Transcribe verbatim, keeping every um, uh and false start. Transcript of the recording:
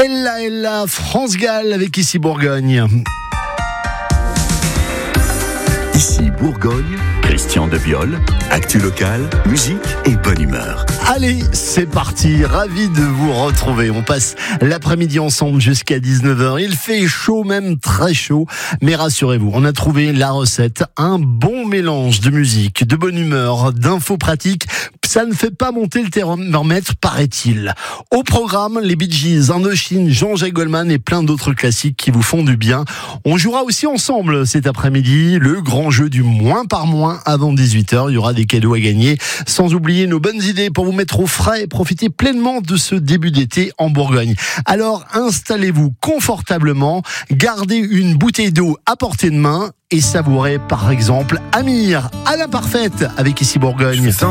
Ella, Ella, France Gall avec Ici Bourgogne. Ici Bourgogne, Christian Debiol, actu local, musique et bonne humeur. Allez, c'est parti, ravi de vous retrouver. On passe l'après-midi ensemble jusqu'à dix-neuf heures. Il fait chaud, même très chaud, mais rassurez-vous, on a trouvé la recette, un bon mélange de musique, de bonne humeur, d'infos pratiques. Ça ne fait pas monter le thermomètre, paraît-il. Au programme, les Bee Gees, Indochine, Jean-Jacques Goldman et plein d'autres classiques qui vous font du bien. On jouera aussi ensemble cet après-midi, le grand jeu du moins par moins avant dix-huit heures. Il y aura des cadeaux à gagner, sans oublier nos bonnes idées pour vous mettre au frais et profiter pleinement de ce début d'été en Bourgogne. Alors installez-vous confortablement, gardez une bouteille d'eau à portée de main et savourez par exemple Amir à la parfaite avec Ici Bourgogne.